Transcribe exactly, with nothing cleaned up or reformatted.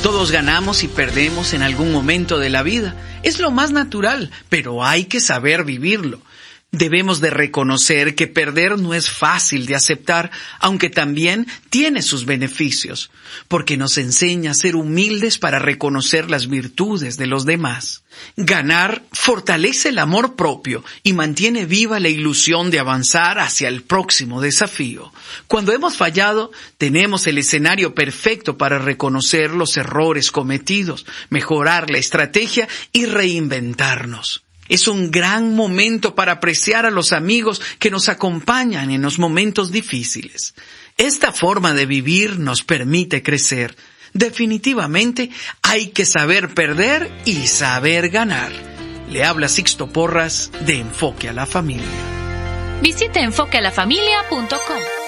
Todos ganamos y perdemos en algún momento de la vida. Es lo más natural, pero hay que saber vivirlo. Debemos de reconocer que perder no es fácil de aceptar, aunque también tiene sus beneficios, porque nos enseña a ser humildes para reconocer las virtudes de los demás. Ganar fortalece el amor propio y mantiene viva la ilusión de avanzar hacia el próximo desafío. Cuando hemos fallado, tenemos el escenario perfecto para reconocer los errores cometidos, mejorar la estrategia y reinventarnos. Es un gran momento para apreciar a los amigos que nos acompañan en los momentos difíciles. Esta forma de vivir nos permite crecer. Definitivamente hay que saber perder y saber ganar. Le habla Sixto Porras de Enfoque a la Familia. Visite enfoque a la familia punto com.